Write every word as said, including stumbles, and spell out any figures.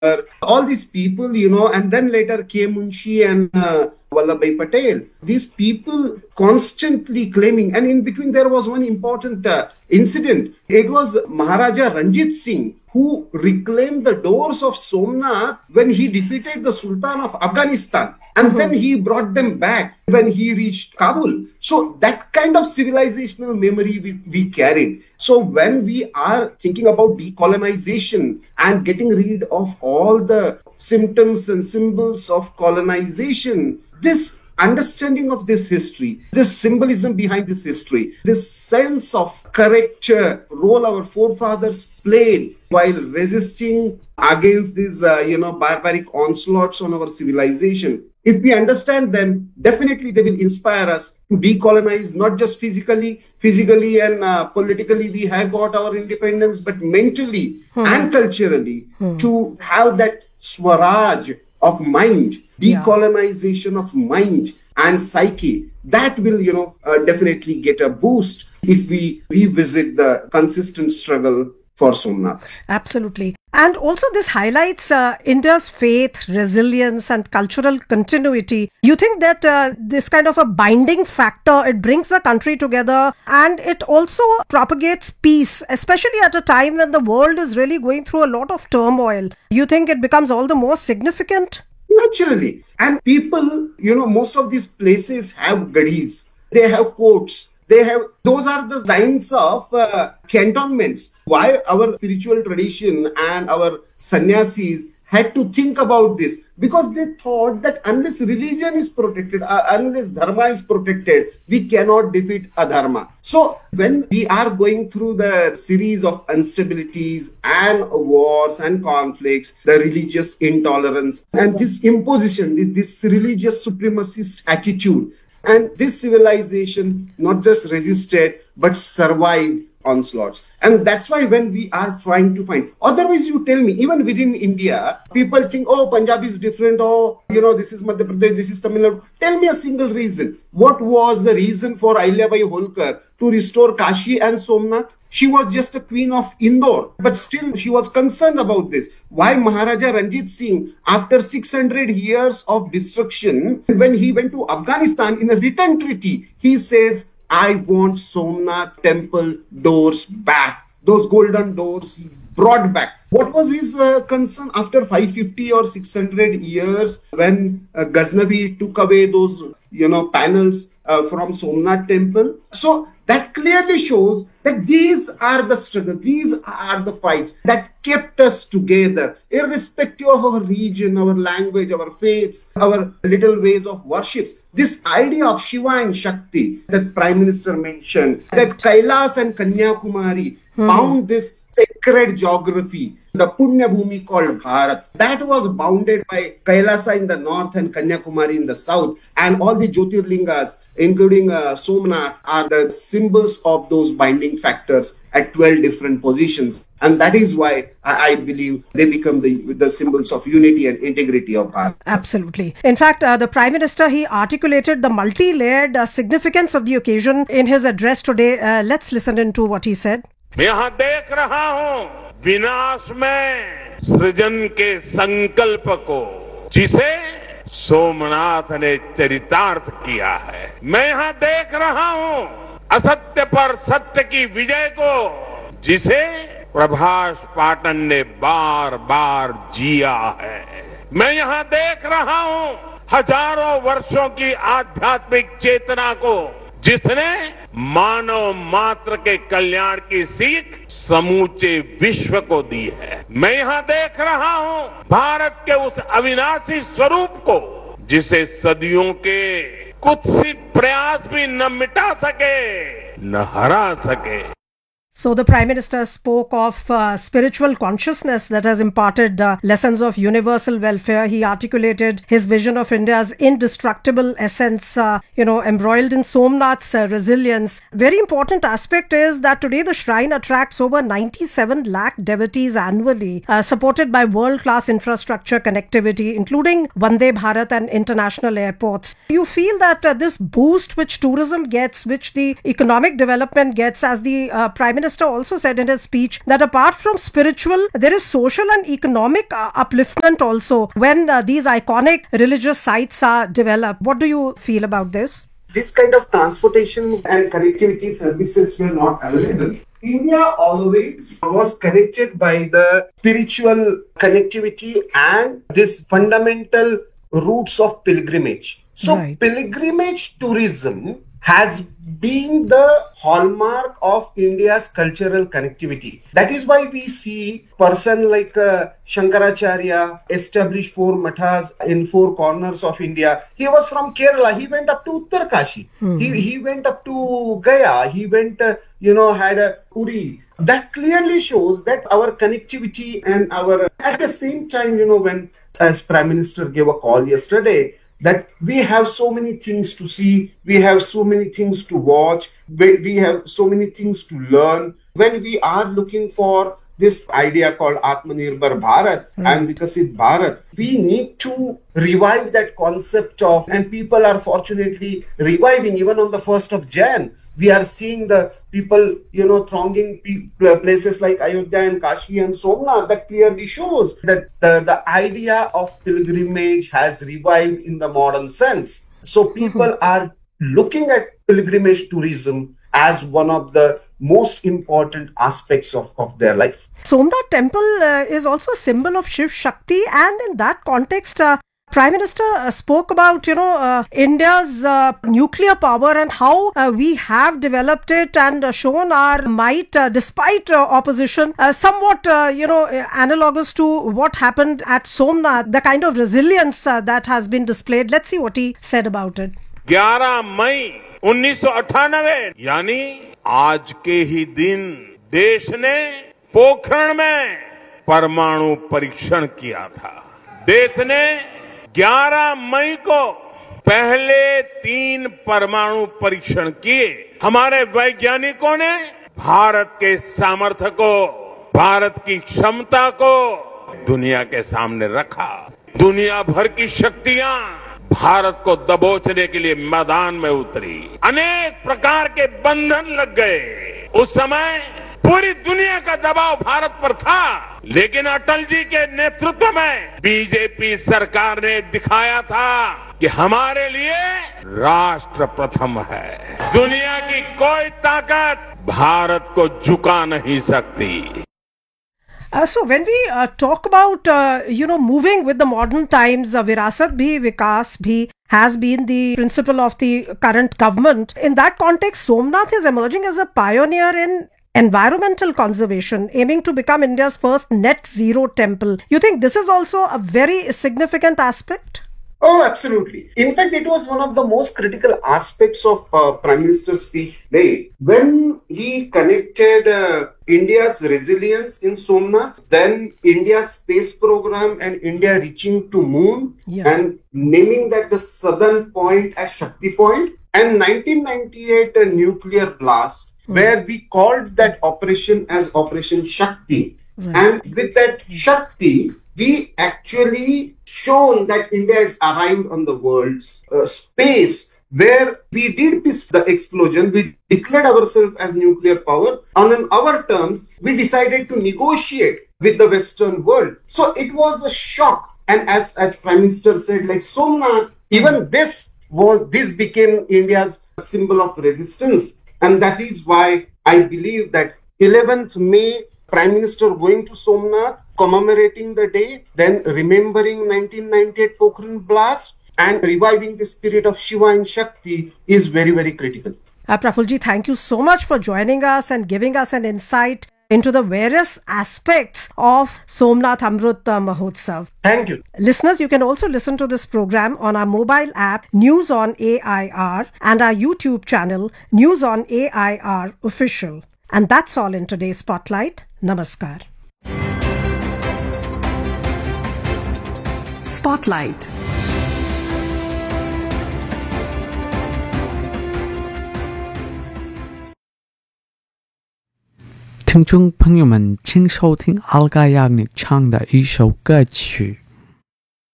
all these people, you know, and then later K. Munshi and uh, Vallabhbhai Patel. These people constantly claiming, and in between there was one important uh, incident. It was Maharaja Ranjit Singh who reclaimed the doors of Somnath when he defeated the Sultan of Afghanistan. And mm-hmm. then he brought them back when he reached Kabul. So that kind of civilizational memory we, we carried. So when we are thinking about decolonization and getting rid of all the symptoms and symbols of colonization, this understanding of this history, this symbolism behind this history, this sense of correct uh, role our forefathers played while resisting against these, uh, you know, barbaric onslaughts on our civilization. If we understand them, definitely they will inspire us to decolonize, not just physically, physically and uh, politically we have got our independence, but mentally hmm. and culturally hmm. to have that Swaraj of mind, decolonization yeah. of mind and psyche. That will, you know, uh, definitely get a boost if we revisit the consistent struggle for Somnath. Absolutely. And also this highlights uh, India's faith, resilience and cultural continuity. You think that uh, this kind of a binding factor, it brings the country together and it also propagates peace, especially at a time when the world is really going through a lot of turmoil. You think it becomes all the more significant? Naturally. And people, you know, most of these places have gadis. They have courts. They have, those are the signs of uh, cantonments. Why our spiritual tradition and our sannyasis had to think about this? Because they thought that unless religion is protected, uh, unless dharma is protected, we cannot defeat adharma. So when we are going through the series of instabilities and wars and conflicts, the religious intolerance and this imposition, this, this religious supremacist attitude, and this civilization not just resisted, but survived onslaughts. And that's why when we are trying to find, otherwise you tell me, even within India, people think, oh, Punjab is different, oh, you know, this is Madhya Pradesh, this is Tamil Nadu. Tell me a single reason. What was the reason for Ahilyabai Holkar to restore Kashi and Somnath? She was just a queen of Indore, but still she was concerned about this. Why Maharaja Ranjit Singh, after six hundred years of destruction, when he went to Afghanistan in a written treaty, he says, I want Somnath temple doors back. Those golden doors he brought back. What was his uh, concern after five fifty or six hundred years when uh, Ghaznavi took away those, you know, panels uh, from Somnath temple? So that clearly shows that these are the struggles, these are the fights that kept us together, irrespective of our region, our language, our faiths, our little ways of worships. This idea of Shiva and Shakti that Prime Minister mentioned, that Kailas and Kanyakumari hmm. bound this sacred geography, the Punya Bhumi called Bharat, that was bounded by Kailasa in the north and Kanyakumari in the south, and all the Jyotirlingas, including uh, Somnath, are the symbols of those binding factors at twelve different positions. And that is why I, I believe they become the, the symbols of unity and integrity of Bharat. Absolutely. In fact, uh, the Prime Minister, he articulated the multi-layered uh, significance of the occasion in his address today. Uh, let's listen into what he said. मैं यहाँ देख रहा हूँ विनाश में सृजन के संकल्प को, जिसे सोमनाथ ने चरितार्थ किया है। मैं यहाँ देख रहा हूँ असत्य पर सत्य की विजय को, जिसे प्रभास पाटन ने बार बार जिया है। मैं यहाँ देख रहा हूँ हजारों वर्षों की आध्यात्मिक चेतना को, जिसने मानव मात्र के कल्याण की सीख समूचे विश्व को दी है। मैं यहाँ देख रहा हूँ भारत के उस अविनाशी स्वरूप को, जिसे सदियों के कुत्सित प्रयास भी न मिटा सके न हरा सके। So the Prime Minister spoke of uh, spiritual consciousness that has imparted uh, lessons of universal welfare. He articulated his vision of India's indestructible essence, uh, you know, embroiled in Somnath's uh, resilience. Very important aspect is that today the shrine attracts over ninety-seven lakh devotees annually, uh, supported by world-class infrastructure connectivity, including Vande Bharat and international airports. You feel that uh, this boost which tourism gets, which the economic development gets, as the uh, Prime Minister also said in his speech that apart from spiritual, there is social and economic uh, upliftment also when uh, these iconic religious sites are developed. What do you feel about this? This kind of transportation and connectivity services were not available. India always was connected by the spiritual connectivity and this fundamental roots of pilgrimage. So Right. pilgrimage tourism has been the hallmark of India's cultural connectivity. That is why we see person like uh, Shankaracharya establish four mathas in four corners of India. He was from Kerala. He went up to Uttarkashi. He, he went up to Gaya. He went, uh, you know, had a Uri. That clearly shows that our connectivity and our, at the same time, you know, when as Prime Minister gave a call yesterday, that we have so many things to see, we have so many things to watch, we, we have so many things to learn. When we are looking for this idea called Atmanirbhar Bharat and Vikasit Bharat, we need to revive that concept of, and people are fortunately reviving even on the first of January. We are seeing the people, you know, thronging pe- places like Ayodhya and Kashi and Somnath. That clearly shows that the, the idea of pilgrimage has revived in the modern sense. So people are looking at pilgrimage tourism as one of the most important aspects of, of their life. Somnath temple uh, is also a symbol of Shiv Shakti, and in that context, uh, Prime Minister uh, spoke about, you know, uh, India's uh, nuclear power and how uh, we have developed it and uh, shown our might uh, despite uh, opposition, uh, somewhat, uh, you know, analogous to what happened at Somnath, the kind of resilience uh, that has been displayed. Let's see what he said about it. ग्यारह मई उन्नीस सौ अट्ठानवे यानी आज के ही दिन देश ने पोखरण में परमाणु परीक्षण किया था। देश ने ग्यारह मई को पहले तीन परमाणु परीक्षण किए। हमारे वैज्ञानिकों ने भारत के सामर्थ्य को, भारत की क्षमता को दुनिया के सामने रखा। दुनिया भर की शक्तियां भारत को दबोचने के लिए मैदान में उतरी। अनेक प्रकार के बंधन लग गए। उस समय पूरी दुनिया का दबाव भारत पर था, लेकिन अटल जी के नेतृत्व में बीजेपी सरकार ने दिखाया था कि हमारे लिए राष्ट्र प्रथम है। दुनिया की कोई ताकत भारत को झुका नहीं सकती। Uh, so when we uh, talk about, uh, you know, moving with the modern times, uh, Virasat Bhi, Vikas Bhi has been the principle of the current government. In that context, Somnath is emerging as a pioneer in environmental conservation, aiming to become India's first net zero temple. You think this is also a very significant aspect? Oh, absolutely. In fact, it was one of the most critical aspects of uh, Prime Minister's speech today. When he connected uh, India's resilience in Somnath, then India's space program and India reaching to moon Yeah. and naming that the southern point as Shakti Point, and nineteen ninety-eight a nuclear blast where we called that operation as Operation Shakti. And with that Shakti, we actually shown that India has arrived on the world's uh, space where we did this, the explosion. We declared ourselves as nuclear power. And on our terms, we decided to negotiate with the Western world. So it was a shock. And as, as Prime Minister said, like Somnath, even this was, this became India's symbol of resistance. And that is why I believe that eleventh May, Prime Minister going to Somnath, commemorating the day, then remembering nineteen ninety-eight Pokhran blast and reviving the spirit of Shiva and Shakti is very, very critical. Uh, Prafulji, thank you so much for joining us and giving us an insight into the various aspects of Somnath Amrit Mahotsav. Thank you. Listeners, you can also listen to this program on our mobile app News on A I R and our YouTube channel News on A I R Official. And that's all in today's Spotlight. Namaskar. Spotlight. 听众朋友们，请收听 Alga Yagnik 唱的一首歌曲